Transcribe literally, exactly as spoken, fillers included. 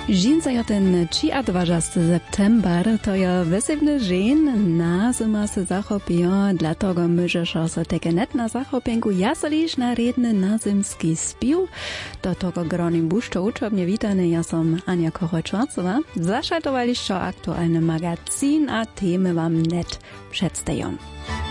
Žinca je ten dwudziesty september, to je wesebny dzień, na zima se zachopijo, dlatego możesz se teke net na zachopienku jasoliš na redny nazymski spił. Do tego gronim buszczo uczobnie witany, ja som Ania Kochocz-Schwarzowa. Zašaltowaliście aktualny magazin, a temy wam net przedstawiam.